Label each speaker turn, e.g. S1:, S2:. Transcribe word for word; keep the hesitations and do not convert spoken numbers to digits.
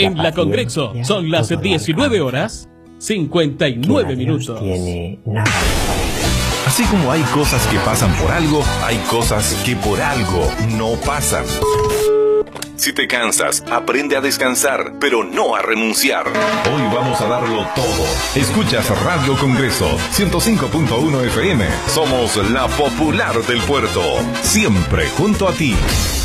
S1: En la Congreso son las diecinueve horas cincuenta y nueve minutos.
S2: Tiene nada diferente.
S3: Así como hay cosas que pasan por algo, hay cosas que por algo no pasan. Si te cansas, aprende a descansar, pero no a renunciar. Hoy vamos a darlo todo. Escuchas Radio Congreso, ciento cinco punto uno F M. Somos la popular del puerto. Siempre junto a ti.